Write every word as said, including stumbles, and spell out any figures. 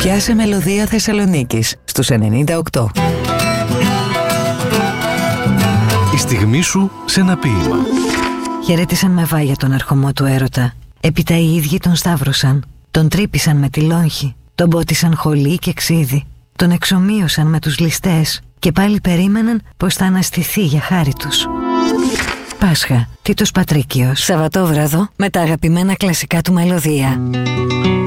Πιάσε μελωδία Θεσσαλονίκης στους ενενήντα οκτώ. Η στιγμή σου σε ένα ποίημα. Χαιρέτησαν με βάγια τον αρχομό του έρωτα. Έπειτα οι ίδιοι τον σταύρωσαν. Τον τρύπησαν με τη λόγχη. Τον πότισαν χολή και ξύδι. Τον εξομοίωσαν με τους ληστές. Και πάλι περίμεναν πως θα αναστηθεί για χάρη τους. Πάσχα, Τίτος Πατρίκιος. Σαββατόβραδο με τα αγαπημένα κλασικά του μελωδία.